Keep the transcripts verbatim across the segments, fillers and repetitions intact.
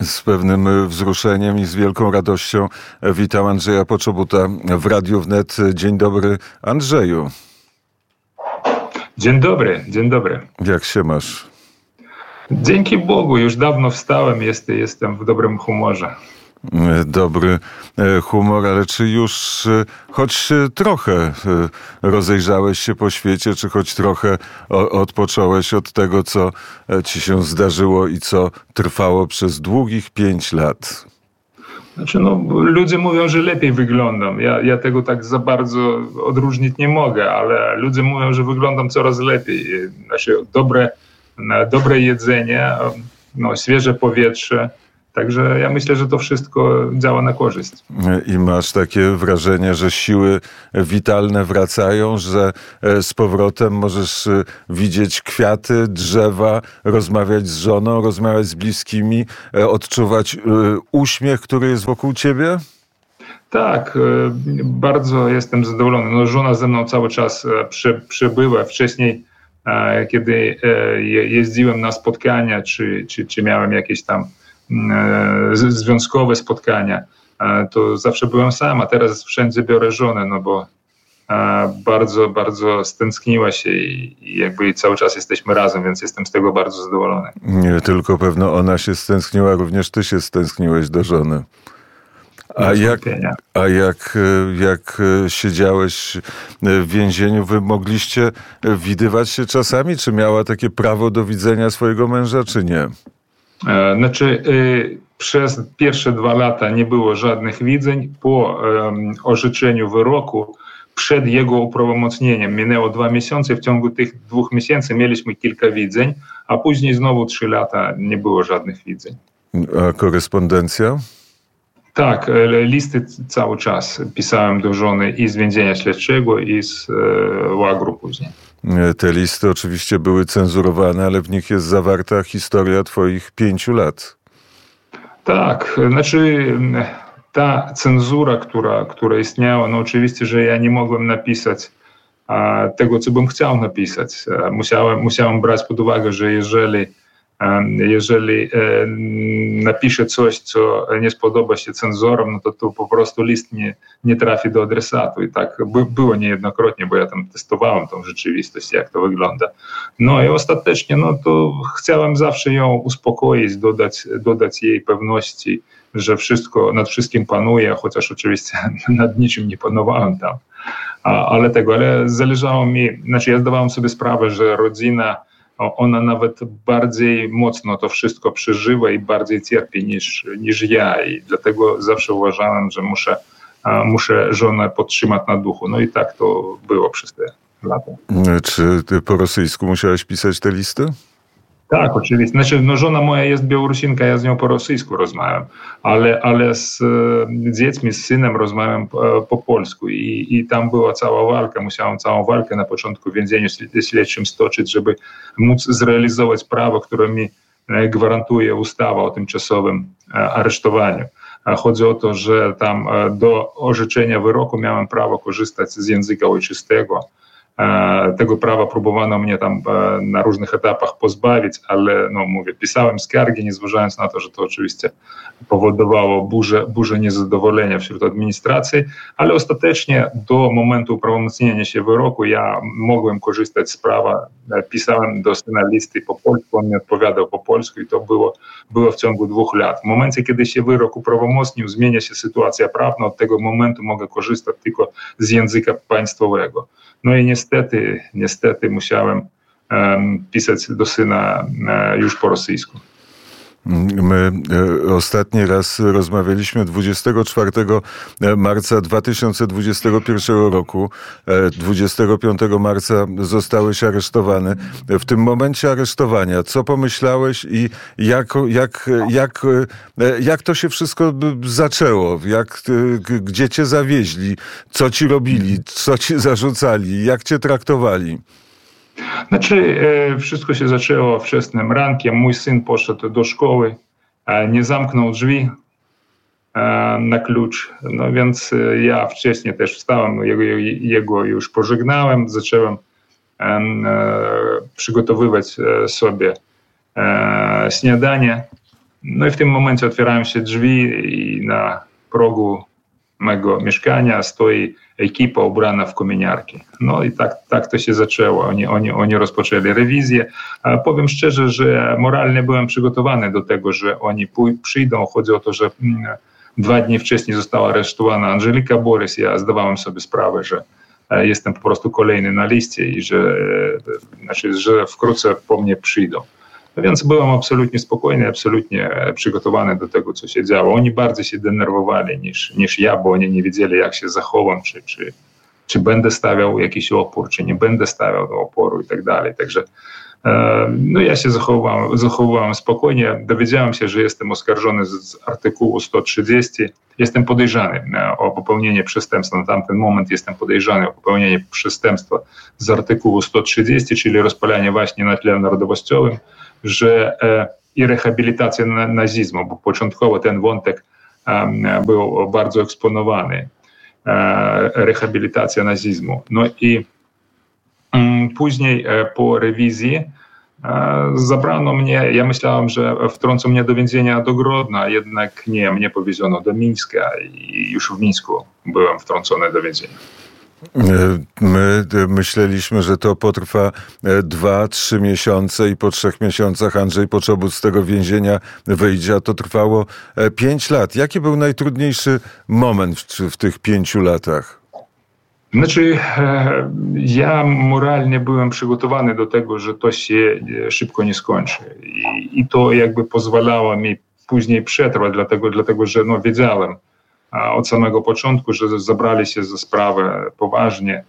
Z pewnym wzruszeniem i z wielką radością witam Andrzeja Poczobuta w Radiu Wnet. Dzień dobry, Andrzeju. Dzień dobry, dzień dobry. Jak się masz? Dzięki Bogu, już dawno wstałem, jest, jestem w dobrym humorze. Dobry humor, ale czy już choć trochę rozejrzałeś się po świecie, czy choć trochę odpocząłeś od tego, co ci się zdarzyło i co trwało przez długich pięć lat? Znaczy, no, ludzie mówią, że lepiej wyglądam. Ja, ja tego tak za bardzo odróżnić nie mogę, ale ludzie mówią, że wyglądam coraz lepiej. Znaczy, dobre, dobre jedzenie, no, świeże powietrze. Także ja myślę, że to wszystko działa na korzyść. I masz takie wrażenie, że siły witalne wracają, że z powrotem możesz widzieć kwiaty, drzewa, rozmawiać z żoną, rozmawiać z bliskimi, odczuwać uśmiech, który jest wokół ciebie? Tak, bardzo jestem zadowolony. No, żona ze mną cały czas przebywa. Wcześniej, kiedy jeździłem na spotkania, czy, czy, czy miałem jakieś tam związkowe spotkania, to zawsze byłem sam, a teraz wszędzie biorę żonę, no bo bardzo, bardzo stęskniła się i jakby cały czas jesteśmy razem, więc jestem z tego bardzo zadowolony. Nie tylko pewno ona się stęskniła, również ty się stęskniłeś do żony. A jak, a jak, jak siedziałeś w więzieniu, wy mogliście widywać się czasami? Czy miała takie prawo do widzenia swojego męża, czy nie? Znaczy, przez pierwsze dwa lata nie było żadnych widzeń. Po orzeczeniu wyroku, przed jego uprawomocnieniem minęło dwa miesiące. W ciągu tych dwóch miesięcy mieliśmy kilka widzeń, a później znowu trzy lata nie było żadnych widzeń. A korespondencja? Tak, listy cały czas pisałem do żony i z więzienia śledczego, i z łagru później. Te listy oczywiście były cenzurowane, ale w nich jest zawarta historia twoich pięciu lat. Tak, znaczy ta cenzura, która, która istniała, no oczywiście, że ja nie mogłem napisać a, tego, co bym chciał napisać. Musiałem, musiałem brać pod uwagę, że jeżeli Jeżeli napiszę coś, co nie spodoba się cenzorom, no to, to po prostu list nie, nie trafi do adresatu. I tak by, było niejednokrotnie, bo ja tam testowałem tą rzeczywistość, jak to wygląda. No i ostatecznie no to chciałem zawsze ją uspokoić, dodać, dodać jej pewności, że wszystko, nad wszystkim panuje, chociaż oczywiście nad niczym nie panowałem tam. A, ale tego, ale zależało mi, znaczy ja zdawałem sobie sprawę, że rodzina, ona nawet bardziej mocno to wszystko przeżywa i bardziej cierpi niż, niż ja. I dlatego zawsze uważałem, że muszę, muszę żonę podtrzymać na duchu. No i tak to było przez te lata. Czy ty po rosyjsku musiałeś pisać te listy? Tak, oczywiście. Znaczy, no, żona moja jest Białorusinka, ja z nią po rosyjsku rozmawiam, ale, ale z e, dziećmi, z synem rozmawiam po, po polsku i, i tam była cała walka. Musiałem całą walkę na początku w więzieniu śledczym stoczyć, żeby móc zrealizować prawo, które mi gwarantuje ustawa o tymczasowym aresztowaniu. Chodzi o to, że tam do orzeczenia wyroku miałem prawo korzystać z języka ojczystego. Tego prawa próbowano mnie tam na różnych etapach pozbawić, ale no mówię, pisałem skargi, nie zważając na to, że to oczywiście powodowało burzę, burzę niezadowolenia wśród administracji, ale ostatecznie do momentu uprawomocnienia się wyroku ja mogłem korzystać z prawa. Pisałem do syna listy po polsku, on mi odpowiadał po polsku i to było, było w ciągu dwóch lat. W momencie, kiedy się wyrok uprawomocnił, zmienia się sytuacja prawna, od tego momentu mogę korzystać tylko z języka państwowego. No i niestety, niestety musiałem um, pisać do syna um, już po rosyjsku. My ostatni raz rozmawialiśmy dwudziestego czwartego marca dwa tysiące dwudziestego pierwszego roku. dwudziestego piątego marca zostałeś aresztowany. W tym momencie aresztowania, co pomyślałeś i jak, jak, jak, jak to się wszystko zaczęło? Jak, gdzie cię zawieźli? Co ci robili? Co ci zarzucali? Jak cię traktowali? Znaczy, wszystko się zaczęło wczesnym rankiem. Mój syn poszedł do szkoły, nie zamknął drzwi na klucz. No więc ja wcześniej też wstałem, jego, jego już pożegnałem, zacząłem przygotowywać sobie śniadanie. No i w tym momencie otwierają się drzwi i na progu mego mieszkania stoi ekipa ubrana w kominiarki. No i tak, tak to się zaczęło. Oni, oni, oni rozpoczęli rewizję. A powiem szczerze, że moralnie byłem przygotowany do tego, że oni pój- przyjdą. Chodzi o to, że mm, dwa dni wcześniej została aresztowana Angelika Borys. Ja zdawałem sobie sprawę, że e, jestem po prostu kolejny na liście i że, e, znaczy, że wkrótce po mnie przyjdą. Więc byłem absolutnie spokojny, absolutnie przygotowany do tego, co się działo. Oni bardziej się denerwowali niż, niż ja, bo oni nie wiedzieli, jak się zachowam, czy, czy, czy będę stawiał jakiś opór, czy nie będę stawiał oporu i tak dalej. Także e, no ja się zachowałem, zachowałem spokojnie. Dowiedziałem się, że jestem oskarżony z, z artykułu sto trzydzieści. Jestem podejrzany o popełnienie przestępstwa. Na tamten moment jestem podejrzany o popełnienie przestępstwa z artykułu sto trzydzieści, czyli rozpalanie właśnie na tle narodowościowym, że e, i rehabilitacja na, nazizmu, bo początkowo ten wątek e, był bardzo eksponowany, e, rehabilitacja nazizmu. No i m, później e, po rewizji e, zabrano mnie, ja myślałem, że wtrącą mnie do więzienia do Grodna, jednak nie, mnie powieziono do Mińska i już w Mińsku byłem wtrącony do więzienia. My myśleliśmy, że to potrwa dwa, trzy miesiące i po trzech miesiącach Andrzej Poczobut z tego więzienia wyjdzie, a to trwało pięć lat. Jaki był najtrudniejszy moment w, w tych pięciu latach? Znaczy, ja moralnie byłem przygotowany do tego, że to się szybko nie skończy. I, i to jakby pozwalało mi później przetrwać, dlatego, dlatego że no, wiedziałem od samego początku, że zabrali się za sprawę poważnie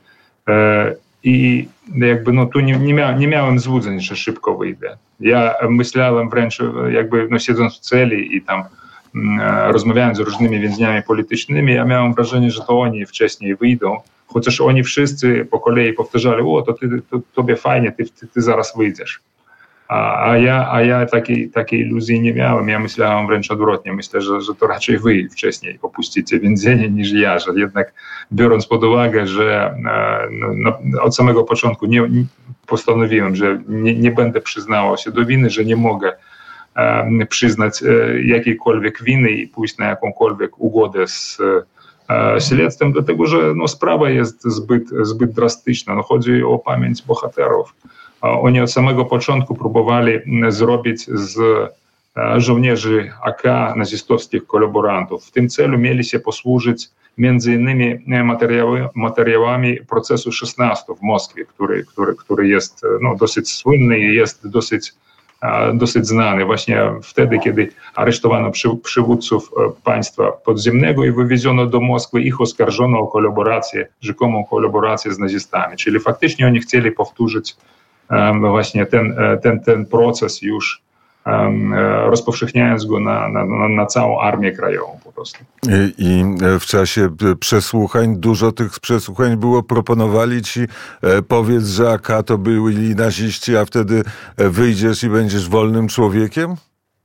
i jakby no tu nie, nie, mia, nie miałem złudzeń, że szybko wyjdę. Ja myślałem wręcz jakby no siedząc w celi i tam rozmawiając z różnymi więźniami politycznymi, ja miałem wrażenie, że to oni wcześniej wyjdą, chociaż oni wszyscy po kolei powtarzali, o to, ty, to tobie fajnie, ty, ty, ty zaraz wyjdziesz. A, a ja, a ja takiej, takiej iluzji nie miałem. Ja myślałem wręcz odwrotnie. Myślę, że, że to raczej wy wcześniej opuścicie więzienie niż ja, że jednak biorąc pod uwagę, że no, no, od samego początku nie, nie postanowiłem, że nie, nie będę przyznawał się do winy, że nie mogę um, przyznać um, jakiejkolwiek winy i pójść na jakąkolwiek ugodę z um, śledztwem, dlatego że no, sprawa jest zbyt, zbyt drastyczna. No, chodzi o pamięć bohaterów. Oni od samego początku próbowali zrobić z żołnierzy A K nazistowskich kolaborantów. W tym celu mieli się posłużyć między innymi materiały, materiałami procesu szesnastego w Moskwie, który, który, który jest no, dosyć słynny i jest dosyć, dosyć znany. Właśnie wtedy, kiedy aresztowano przy, przywódców państwa podziemnego i wywieziono do Moskwy, ich oskarżono o kolaborację, rzekomą kolaborację z nazistami. Czyli faktycznie oni chcieli powtórzyć właśnie ten, ten, ten proces już um, rozpowszechniając go na, na, na całą armię krajową po prostu. I, I w czasie przesłuchań, dużo tych przesłuchań było, proponowali ci, e, powiedz, że A K to byli naziści, a wtedy wyjdziesz i będziesz wolnym człowiekiem?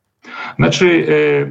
Znaczy,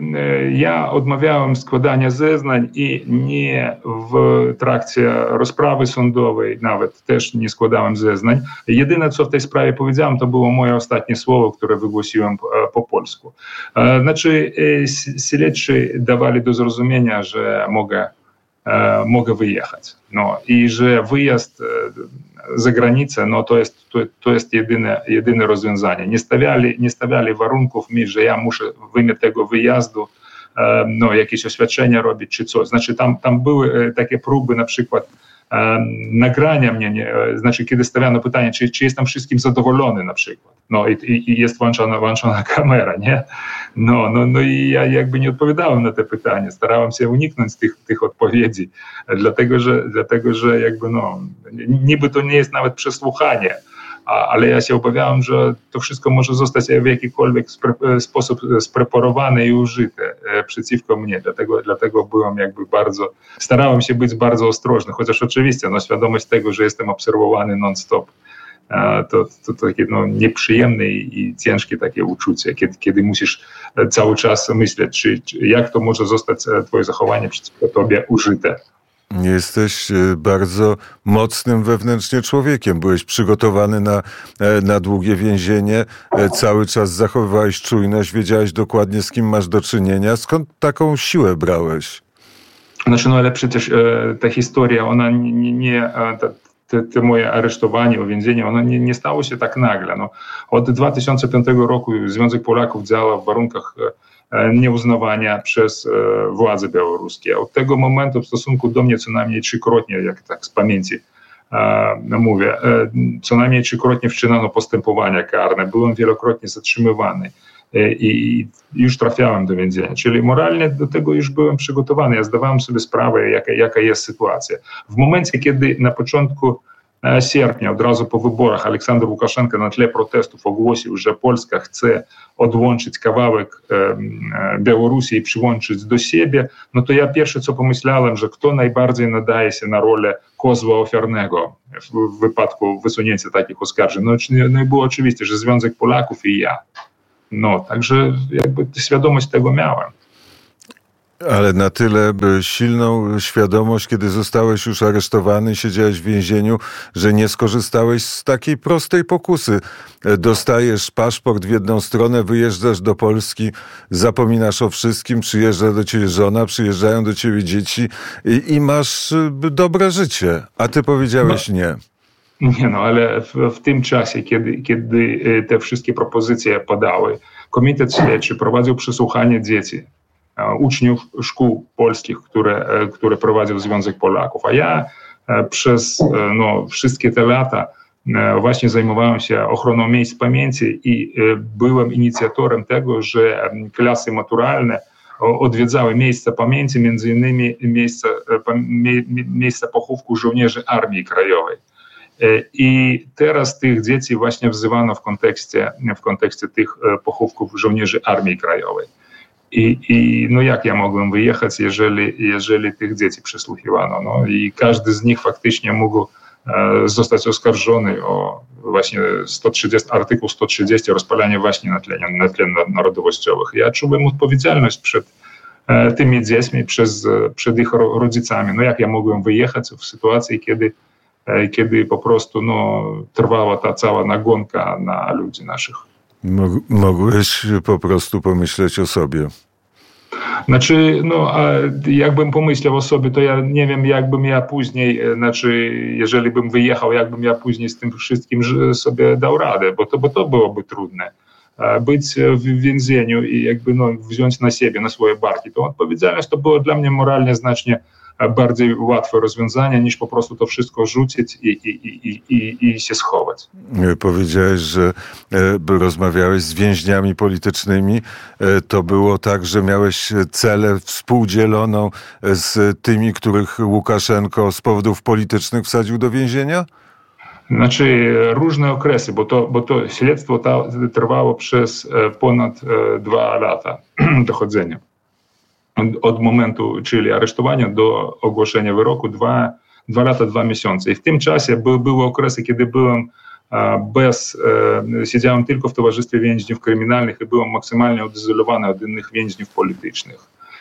ja odmawiałem składania zeznań i nie w trakcie rozprawy sądowej nawet też nie składałem zeznań. Jedyne, co w tej sprawie powiedziałem, to było moje ostatnie słowo, które wygłosiłem po polsku. Znaczy, śledczy dawali do zrozumienia, że mogę, mogę wyjechać. No i że wyjazd za granicę, no to jest, to, to jest jedyne, jedyne rozwiązanie. Nie stawiali, nie stawiali warunków mi, że ja muszę w imię tego wyjazdu no, jakieś oświadczenia robić czy coś. Znaczy tam, tam były takie próby na przykład um, nagrania mnie, nie, znaczy kiedy stawiano pytanie, czy, czy jestem wszystkim zadowolony na przykład. No i, i, i jest włączona, włączona kamera, nie? No, no, no i ja jakby nie odpowiadałem na te pytania, starałem się uniknąć tych, tych odpowiedzi, dlatego że, dlatego, że jakby no, niby to nie jest nawet przesłuchanie, a, ale ja się obawiałem, że to wszystko może zostać w jakikolwiek spre, sposób spreparowane i użyte e, przeciwko mnie, dlatego, dlatego byłem jakby bardzo, starałem się być bardzo ostrożny, chociaż oczywiście no, świadomość tego, że jestem obserwowany non-stop, To, to, to takie no, nieprzyjemne i, i ciężkie takie uczucie, kiedy, kiedy musisz cały czas myśleć, czy, czy jak to może zostać twoje zachowanie przeciwko tobie użyte. Jesteś bardzo mocnym wewnętrznie człowiekiem. Byłeś przygotowany na, na długie więzienie. Cały czas zachowywałeś czujność, wiedziałeś dokładnie, z kim masz do czynienia. Skąd taką siłę brałeś? Znaczy, no ale przecież ta historia, ona nie... nie ta... Te, te moje aresztowanie, uwięzienie, ono nie, nie stało się tak nagle. No, od dwa tysiące piątego roku Związek Polaków działa w warunkach e, nieuznawania przez e, władze białoruskie. Od tego momentu w stosunku do mnie co najmniej trzykrotnie, jak tak z pamięci e, mówię, e, co najmniej trzykrotnie wszczynano postępowania karne. Byłem wielokrotnie zatrzymywany. I już trafiałem do więzienia. Czyli moralnie do tego już byłem przygotowany. Ja zdawałem sobie sprawę, jaka, jaka jest sytuacja. W momencie, kiedy na początku sierpnia, od razu po wyborach, Aleksander Łukaszenka na tle protestów ogłosił, że Polska chce odłączyć kawałek Białorusi i przyłączyć do siebie, no to ja pierwsze co pomyślałem, że kto najbardziej nadaje się na rolę kozła ofiarnego w wypadku wysunięcia takich oskarżeń. No, no i było oczywiste, że Związek Polaków i ja. No, także jakby świadomość tego miałem. Ale na tyle silną świadomość, kiedy zostałeś już aresztowany, siedziałeś w więzieniu, że nie skorzystałeś z takiej prostej pokusy. Dostajesz paszport w jedną stronę, wyjeżdżasz do Polski, zapominasz o wszystkim, przyjeżdża do ciebie żona, przyjeżdżają do ciebie dzieci i, i masz dobre życie, a ty powiedziałeś nie. Nie no, ale w, w tym czasie, kiedy, kiedy te wszystkie propozycje padały, Komitet Śledczy prowadził przesłuchanie dzieci, uczniów szkół polskich, które, które prowadził Związek Polaków. A ja przez no, wszystkie te lata właśnie zajmowałem się ochroną miejsc pamięci i byłem inicjatorem tego, że klasy maturalne odwiedzały miejsca pamięci, między innymi miejsca, miejsca pochówku żołnierzy Armii Krajowej. I teraz tych dzieci właśnie wzywano w kontekście, w kontekście tych pochówków żołnierzy Armii Krajowej. I, i no jak ja mogłem wyjechać, jeżeli, jeżeli tych dzieci przesłuchiwano? No i każdy z nich faktycznie mógł e, zostać oskarżony o właśnie sto trzydzieści, artykuł sto trzydzieści, rozpalanie właśnie na tle, na tle narodowościowych. Ja czułem odpowiedzialność przed e, tymi dziećmi, przez, przed ich rodzicami. No jak ja mogłem wyjechać w sytuacji, kiedy kiedy po prostu no, trwała ta cała nagonka na ludzi naszych. Mogłeś po prostu pomyśleć o sobie. Znaczy, no, a jakbym pomyślał o sobie, to ja nie wiem, jakbym ja później, znaczy, jeżeli bym wyjechał, jakbym ja później z tym wszystkim sobie dał radę, bo to, bo to byłoby trudne. Być w więzieniu i jakby no, wziąć na siebie, na swoje barki, to odpowiedzialność to było dla mnie moralnie znacznie bardziej łatwe rozwiązanie, niż po prostu to wszystko rzucić i, i, i, i, i się schować. Powiedziałeś, że rozmawiałeś z więźniami politycznymi. To było tak, że miałeś celę współdzieloną z tymi, których Łukaszenko z powodów politycznych wsadził do więzienia? Znaczy różne okresy, bo to, bo to śledztwo ta, trwało przez ponad dwa lata dochodzenia. Od momentu, czyli aresztowania do ogłoszenia wyroku, dwa, dwa lata, dwa miesiące. I w tym czasie by, były okresy, kiedy byłem bez, siedziałem tylko w towarzystwie więźniów kryminalnych i byłem maksymalnie odizolowany od innych więźniów politycznych.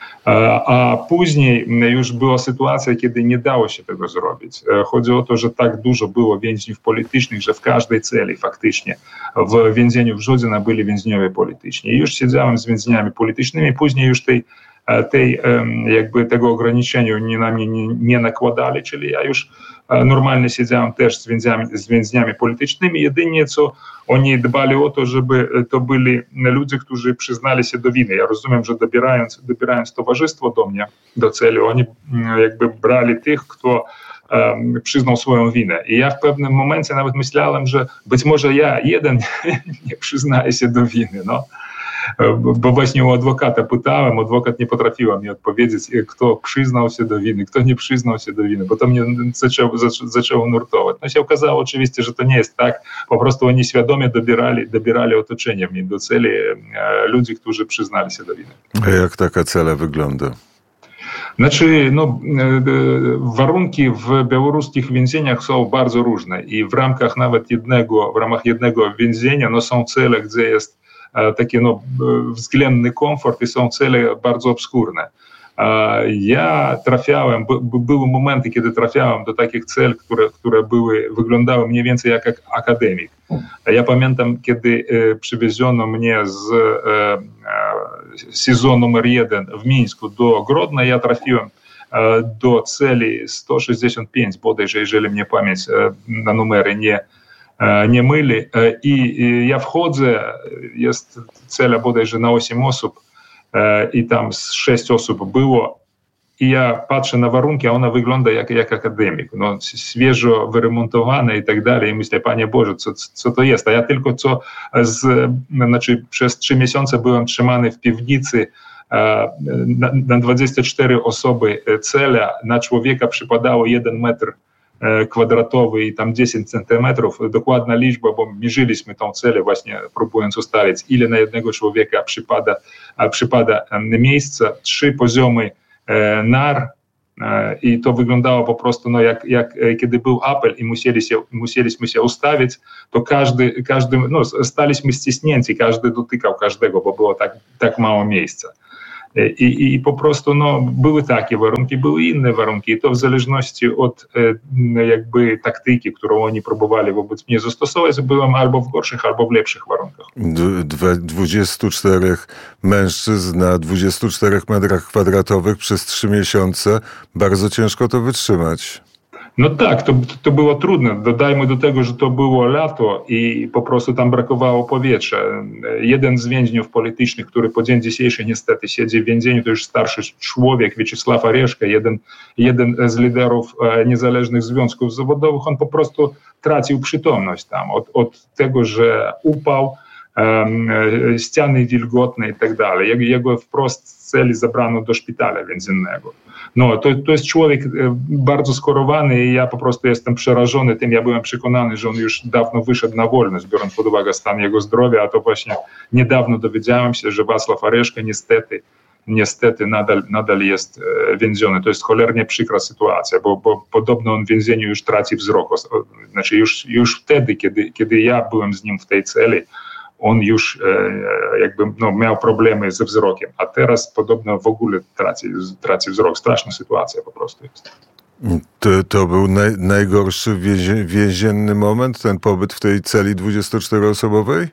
A później już była sytuacja, kiedy nie dało się tego zrobić. Chodzi o to, że tak dużo było więźniów politycznych, że w każdej celi faktycznie w więzieniu w Żodzinie byli więźniowie polityczni. I już siedziałem z więźniami politycznymi, później już tej tej, jakby tego ograniczenia nie na mnie nie, nie nakładali, czyli ja już normalnie siedziałem też z więźniami, z więźniami politycznymi. Jedynie co oni dbali o to, żeby to byli ludzie, którzy przyznali się do winy. Ja rozumiem, że dobierając, dobierając towarzystwo do mnie, do celi, oni jakby brali tych, kto um, przyznał swoją winę. I ja w pewnym momencie nawet myślałem, że być może ja jeden nie przyznaję się do winy, no. Bo właśnie u adwokata pytałem, adwokat nie potrafiła mi odpowiedzieć, kto przyznał się do winy, kto nie przyznał się do winy, bo to mnie zaczęło, zaczęło nurtować. No się okazało oczywiście, że to nie jest tak, po prostu oni świadomie dobierali, dobierali otoczenie mnie do celi ludzi, którzy przyznali się do winy. A jak taka cela wygląda? Znaczy, no, warunki w białoruskich więzieniach są bardzo różne i w ramach nawet jednego, w ramach jednego więzienia no, są cele, gdzie jest taki no, względny komfort i są cele bardzo obskurne. Ja trafiałem, były momenty, kiedy trafiałem do takich cel, które, które były, wyglądały mniej więcej jak akademik. Ja pamiętam, kiedy przywieziono mnie z S I Z O numer jeden w Mińsku do Grodna, ja trafiłem do celi sto sześćdziesiąt pięć, bodajże, jeżeli mnie pamięć na numery nie, nie myli. I ja wchodzę, jest cela bodajże na osiem osób i tam sześć osób było. I ja patrzę na warunki, a ona wygląda jak, jak akademik. No, świeżo wyremontowana i tak dalej. I myślę, Panie Boże, co, co to jest? A ja tylko co, z, znaczy przez trzy miesiące byłem trzymany w piwnicy. Na, na dwadzieścia cztery osoby cela, na człowieka przypadało jeden metr kwadratowy i tam dziesięć centymetrów. Dokładna liczba, bo mierzyliśmy tą celę właśnie próbując ustalić, ile na jednego człowieka przypada, przypada miejsca. Trzy poziomy nar i to wyglądało po prostu, no jak, jak kiedy był apel i musieli się, musieliśmy się ustawić, to każdy, każdy no, staliśmy ściśnięci, każdy dotykał każdego, bo było tak, tak mało miejsca. I, I po prostu no, były takie warunki, były inne warunki i to w zależności od jakby taktyki, którą oni próbowali wobec mnie zastosować, byłem albo w gorszych, albo w lepszych warunkach. dwudziestu czterech mężczyzn na dwudziestu czterech metrach kwadratowych przez trzy miesiące, bardzo ciężko to wytrzymać. No tak, to, to było trudne. Dodajmy do tego, że to było lato i po prostu tam brakowało powietrza. Jeden z więźniów politycznych, który po dzień dzisiejszy niestety siedzi w więzieniu, to już starszy człowiek, Wieczysław Areszka, jeden, jeden z liderów niezależnych związków zawodowych, on po prostu tracił przytomność tam od, od tego, że upał, um, ściany wilgotne i tak dalej. Jego wprost z celi zabrano do szpitala więziennego. No, to, to jest człowiek bardzo skorowany i ja po prostu jestem przerażony tym. Ja byłem przekonany, że on już dawno wyszedł na wolność, biorąc pod uwagę stan jego zdrowia, a to właśnie niedawno dowiedziałem się, że Wacław Areszka niestety, niestety nadal, nadal jest więziony. To jest cholernie przykra sytuacja, bo, bo podobno on w więzieniu już traci wzrok. Znaczy już, już wtedy, kiedy, kiedy ja byłem z nim w tej celi, on już e, jakby no, miał problemy ze wzrokiem, a teraz podobno w ogóle traci, traci wzrok. Straszna sytuacja po prostu jest. To, to był naj, najgorszy więzie, więzienny moment, ten pobyt w tej celi dwudziestoczteroosobowej?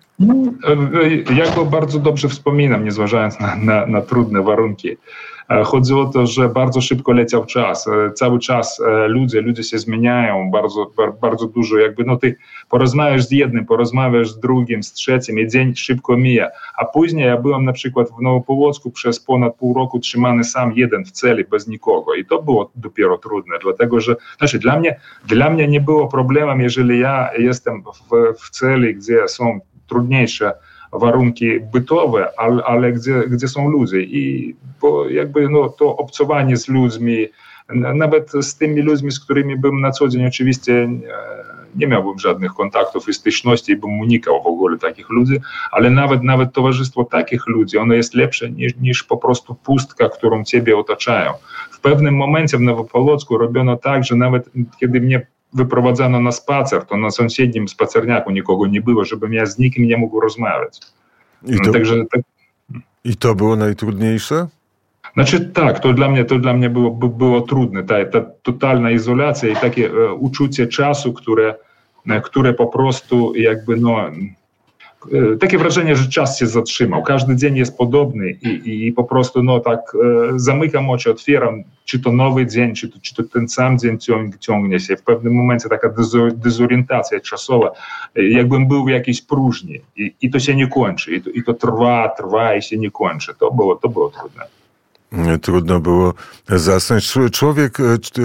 Ja go bardzo dobrze wspominam, nie zważając na, na, na trudne warunki. Chodzi o to, że bardzo szybko leciał czas. Cały czas ludzie, ludzie się zmieniają bardzo, bardzo dużo. Jakby no ty porozmawiasz z jednym, porozmawiasz z drugim, z trzecim i dzień szybko mija. A później ja byłem na przykład w Nowopołocku przez ponad pół roku trzymany sam jeden w celi, bez nikogo. I to było dopiero trudne, dlatego że znaczy dla mnie, dla mnie nie było problemem, jeżeli ja jestem w, w celi, gdzie są trudniejsze warunki bytowe, ale, ale gdzie, gdzie są ludzie i bo jakby no, to obcowanie z ludźmi, nawet z tymi ludźmi, z którymi bym na co dzień oczywiście nie, nie miałbym żadnych kontaktów i styczności i bym unikał w ogóle takich ludzi, ale nawet, nawet towarzystwo takich ludzi, ono jest lepsze niż, niż po prostu pustka, którą ciebie otaczają. W pewnym momencie w Nowopołocku robiono tak, że nawet kiedy mnie wyprowadzano na spacer, to na sąsiednim spacerniaku nikogo nie było, żebym ja z nikim nie mógł rozmawiać. I to, Także, tak, i to było najtrudniejsze? Znaczy tak, to dla mnie, to dla mnie było, było trudne. Ta, ta totalna izolacja i takie e, uczucie czasu, które, e, które po prostu jakby no... E, takie wrażenie, że czas się zatrzymał. Każdy dzień jest podobny i, i po prostu no tak e, zamykam oczy, otwieram, czy to nowy dzień, czy to, czy to ten sam dzień ciąg, ciągnie się. W pewnym momencie taka dezorientacja czasowa, e, jakbym był w jakiejś próżni i, i to się nie kończy. I to, i to trwa, trwa i się nie kończy. To było, to było trudne. Trudno było zasnąć. Człowiek,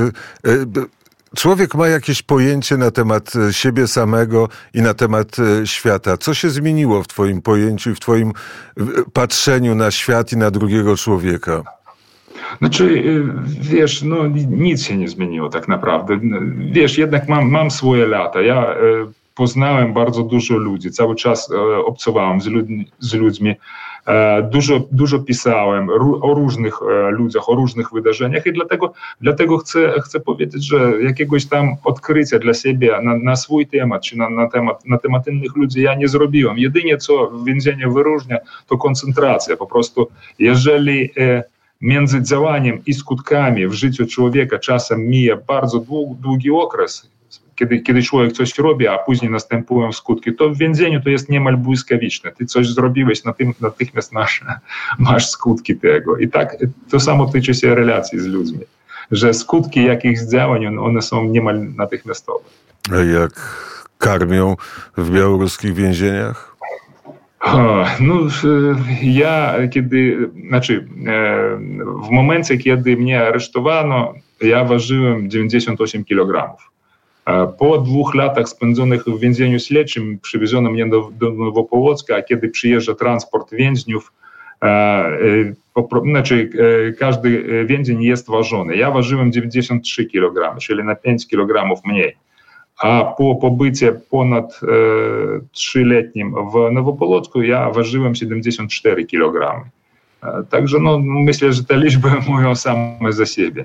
człowiek ma jakieś pojęcie na temat siebie samego i na temat świata. Co się zmieniło w twoim pojęciu i w twoim patrzeniu na świat i na drugiego człowieka? Znaczy, wiesz, no nic się nie zmieniło tak naprawdę. Wiesz, jednak mam, mam swoje lata. Ja poznałem bardzo dużo ludzi, cały czas obcowałem z ludźmi, z ludźmi. Dużo, dużo pisałem o różnych ludziach, o różnych wydarzeniach i dlatego, dlatego chcę, chcę powiedzieć, że jakiegoś tam odkrycia dla siebie na, na swój temat, czy na, na, temat, na temat innych ludzi ja nie zrobiłem. Jedynie co w więzieniu wyróżnia, to koncentracja. Po prostu jeżeli między działaniem i skutkami w życiu człowieka czasem mija bardzo długi okres, kiedy, kiedy człowiek coś robi, a później następują skutki, to w więzieniu to jest niemal błyskawiczne. Ty coś zrobiłeś, natychmiast masz, masz skutki tego. I tak to samo tyczy się relacji z ludźmi, że skutki jakichś działań, one są niemal natychmiastowe. A jak karmią w białoruskich więzieniach? O, no, ja kiedy, znaczy w momencie, kiedy mnie aresztowano, ja ważyłem dziewięćdziesiąt osiem kilogramów. Po dwóch latach spędzonych w więzieniu śledczym przywieziono mnie do, do Nowopołocka, a kiedy przyjeżdża transport więźniów, e, po, znaczy e, każdy więzień jest ważony. Ja ważyłem dziewięćdziesiąt trzy kilogramy, czyli na pięć kilogramów mniej. A po pobycie ponad e, trzyletnim w Nowopołocku ja ważyłem siedemdziesiąt cztery kilogramy. E, także no, myślę, że te liczby mówią same za siebie.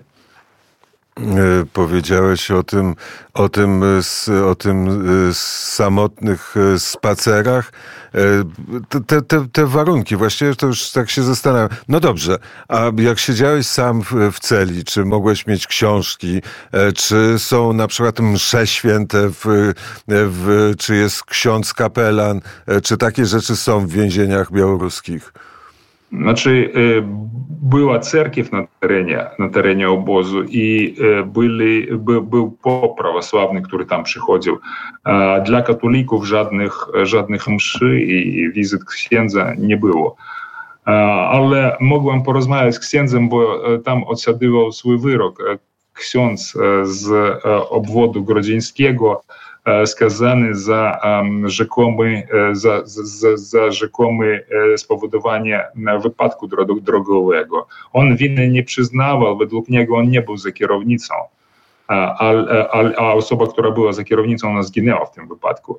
Powiedziałeś o tym, o tym, o tym samotnych spacerach. Te, te, te warunki, właściwie to już tak się zastanawiam. No dobrze, a jak siedziałeś sam w, w celi, czy mogłeś mieć książki, czy są na przykład msze święte, w, w, czy jest ksiądz kapelan, czy takie rzeczy są w więzieniach białoruskich? Znaczy, była cerkiew na terenie, na terenie obozu i byli, by, był pop prawosławny, który tam przychodził. Dla katolików żadnych, żadnych mszy i wizyt księdza nie było. Ale mogłem porozmawiać z księdzem, bo tam odsiadywał swój wyrok. Ksiądz z obwodu grodzieńskiego, skazany za um, rzekomy, za, za, za rzekomy spowodowanie wypadku drogowego. On winy nie przyznawał, według niego on nie był za kierownicą, a, a, a osoba, która była za kierownicą, ona zginęła w tym wypadku.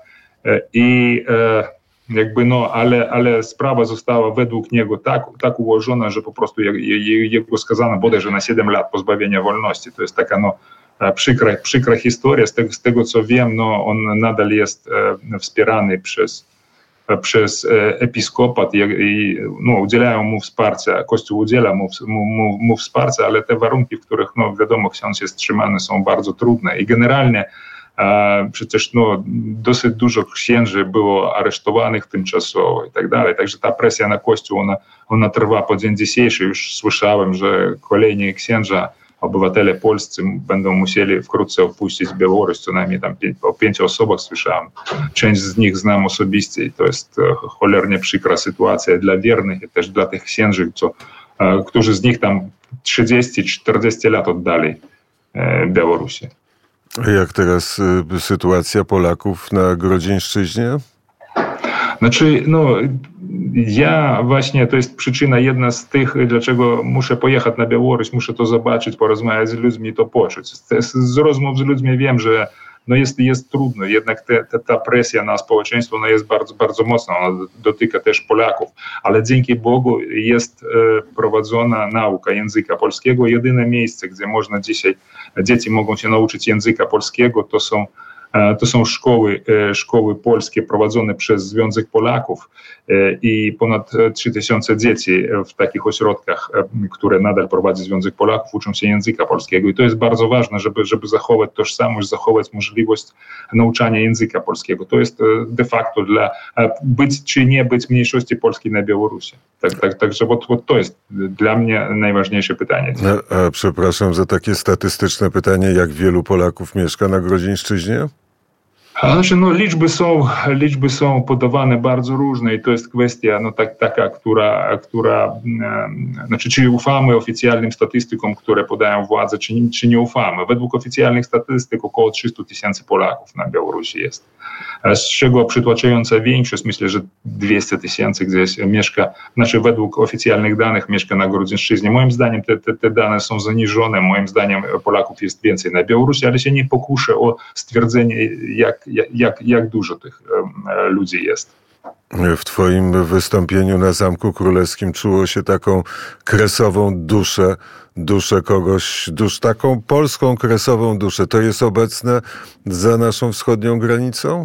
I jakby no, ale, ale sprawa została według niego tak, tak ułożona, że po prostu jego skazano bodajże na siedem lat pozbawienia wolności. To jest taka no, Przykra, przykra historia. Z tego, z tego co wiem, no, on nadal jest e, wspierany przez, e, przez e, episkopat i, i no, udzielają mu wsparcia, Kościół udziela mu, mu, mu wsparcia, ale te warunki, w których no, wiadomo, ksiądz jest trzymany, są bardzo trudne i generalnie e, przecież no, dosyć dużo księży było aresztowanych tymczasowo i tak dalej, także ta presja na Kościół, ona, ona trwa po dzień dzisiejszy. Już słyszałem, że kolejni księża, obywatele polscy będą musieli wkrótce opuścić Białoruś, co najmniej tam o pięciu osobach słyszałem. Część z nich znam osobiście i to jest cholernie przykra sytuacja dla wiernych i też dla tych księży, co, którzy z nich tam trzydzieści czterdzieści lat oddali Białorusi. Jak teraz sytuacja Polaków na Grodzieńszczyźnie? Znaczy, no, ja właśnie, to jest przyczyna jedna z tych, dlaczego muszę pojechać na Białoruś, muszę to zobaczyć, porozmawiać z ludźmi i to poczuć. Z, z rozmów z ludźmi wiem, że no jest, jest trudno, jednak te, te, ta presja na społeczeństwo no jest bardzo, bardzo mocna, ona dotyka też Polaków, ale dzięki Bogu jest e, prowadzona nauka języka polskiego. Jedyne miejsce, gdzie można dzisiaj, dzieci mogą się nauczyć języka polskiego, to są To są szkoły, szkoły polskie prowadzone przez Związek Polaków i ponad trzy tysiące dzieci w takich ośrodkach, które nadal prowadzi Związek Polaków, uczą się języka polskiego i to jest bardzo ważne, żeby, żeby zachować tożsamość, zachować możliwość nauczania języka polskiego. To jest de facto dla być czy nie być mniejszości polskiej na Białorusi. Tak, tak, także bo, bo to jest dla mnie najważniejsze pytanie. A, a przepraszam za takie statystyczne pytanie, jak wielu Polaków mieszka na Grodzieńszczyźnie? Znaczy, no, liczby są, liczby są podawane bardzo różne i to jest kwestia no, tak, taka, która, która e, znaczy, czy ufamy oficjalnym statystykom, które podają władze, czy, czy nie ufamy. Według oficjalnych statystyk około trzysta tysięcy Polaków na Białorusi jest, z czego przytłaczająca większość, myślę, że dwieście tysięcy gdzieś mieszka, znaczy według oficjalnych danych mieszka na Grodzieńszczyźnie. Moim zdaniem te, te, te dane są zaniżone, moim zdaniem Polaków jest więcej na Białorusi, ale się nie pokuszę o stwierdzenie, jak Jak, jak dużo tych um, ludzi jest. W twoim wystąpieniu na Zamku Królewskim czuło się taką kresową duszę, duszę kogoś, dusz, taką polską kresową duszę. To jest obecne za naszą wschodnią granicą?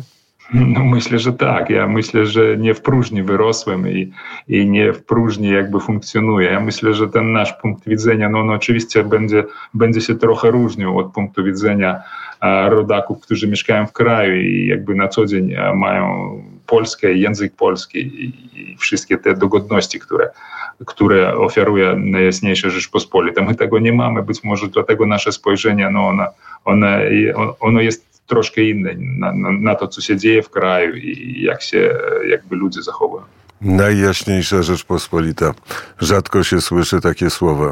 No myślę, że tak. Ja myślę, że nie w próżni wyrosłem i, i nie w próżni jakby funkcjonuję. Ja myślę, że ten nasz punkt widzenia, no on oczywiście będzie, będzie się trochę różnił od punktu widzenia a, rodaków, którzy mieszkają w kraju i jakby na co dzień a, mają Polskę, język polski i, i wszystkie te dogodności, które, które oferuje Najjaśniejsza Rzeczpospolita. My tego nie mamy, być może dlatego nasze spojrzenie, no ono, ono, ono jest troszkę inne na, na, na to, co się dzieje w kraju i jak się jakby ludzie zachowują. Najjaśniejsza Rzeczpospolita. Rzadko się słyszy takie słowa.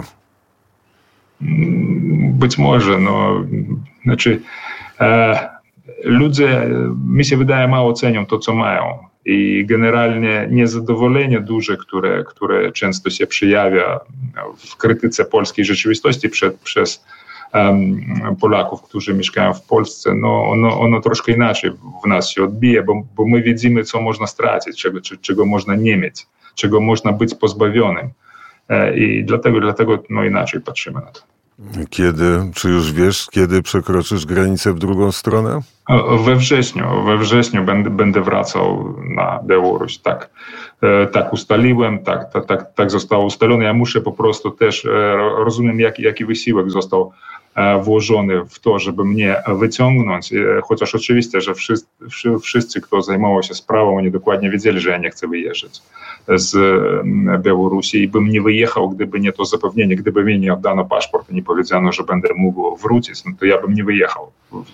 Być może, no, znaczy e, ludzie, mi się wydaje, mało cenią to, co mają i generalnie niezadowolenie duże, które, które często się przejawia w krytyce polskiej rzeczywistości przed, przez Polaków, którzy mieszkają w Polsce, no ono, ono troszkę inaczej w nas się odbije, bo, bo my widzimy, co można stracić, czego, czego można nie mieć, czego można być pozbawionym. I dlatego, dlatego no inaczej patrzymy na to. Kiedy, czy już wiesz, kiedy przekroczysz granicę w drugą stronę? We wrześniu, we wrześniu będę, będę wracał na Białoruś, tak. Tak ustaliłem, tak, tak, tak, tak zostało ustalone. Ja muszę po prostu też, rozumiem, jaki, jaki wysiłek został włożony w to, żeby mnie wyciągnąć, chociaż oczywiście, że wszyscy, wszyscy, kto zajmował się sprawą, oni dokładnie wiedzieli, że ja nie chcę wyjeżdżać z Białorusi i bym nie wyjechał, gdyby nie to zapewnienie, gdyby mi nie oddano paszport i nie powiedziano, że będę mógł wrócić, no to ja bym nie wyjechał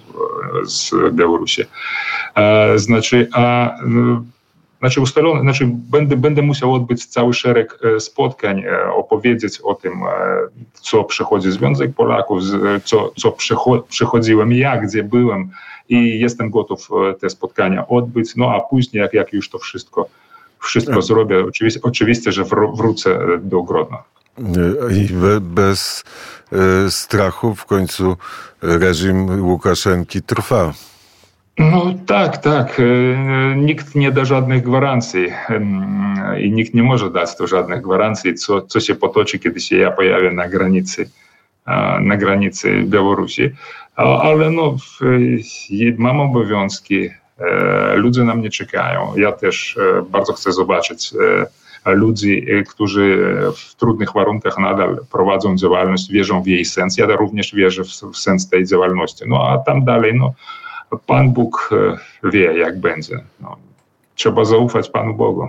z Białorusi. Znaczy, a Znaczy, ustalone, znaczy będę, będę musiał odbyć cały szereg spotkań, opowiedzieć o tym, co przechodzi Związek Polaków, co, co przechodziłem ja, gdzie byłem i jestem gotów te spotkania odbyć, no a później, jak, jak już to wszystko, wszystko zrobię, oczywiście, oczywiście, że wrócę do Grodna. I bez strachu w końcu reżim Łukaszenki trwa. No tak, tak. Nikt nie da żadnych gwarancji i nikt nie może dać to żadnych gwarancji, co, co się potoczy, kiedy się ja pojawię na granicy, na granicy Białorusi. Ale no, mam obowiązki, ludzie na mnie czekają. Ja też bardzo chcę zobaczyć ludzi, którzy w trudnych warunkach nadal prowadzą działalność, wierzą w jej sens. Ja również wierzę w, w sens tej działalności. No a tam dalej, no Pan Bóg wie, jak będzie. No, trzeba zaufać Panu Bogu.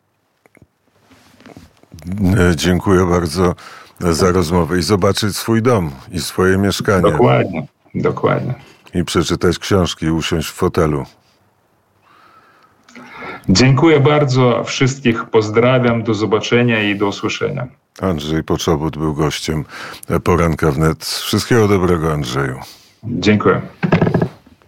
Dziękuję bardzo za rozmowę i zobaczyć swój dom i swoje mieszkanie. Dokładnie, dokładnie. I przeczytać książki i usiąść w fotelu. Dziękuję bardzo. Wszystkich pozdrawiam. Do zobaczenia i do usłyszenia. Andrzej Poczobut był gościem Poranka Wnet. Wszystkiego dobrego, Andrzeju. Dziękuję.